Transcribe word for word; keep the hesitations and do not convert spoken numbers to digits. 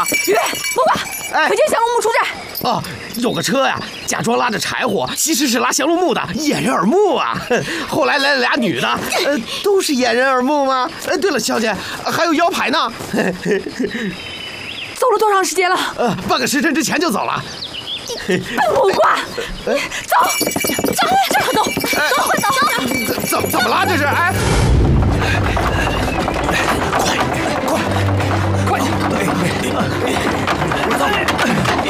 雨薇，木瓜， 哎， 快接降龙木出寨。 哦，有个车呀，假装拉着柴火，其实是拉降龙木的，掩人耳目啊。后来来了俩女的，呃，都是掩人耳目吗？呃，对了，小姐，还有腰牌呢。 走了多长时间了？ 呃，半个时辰之前就走了。 木瓜，走，走，这样走，走，快走！ 怎怎么了？这是？哎，快，快，快！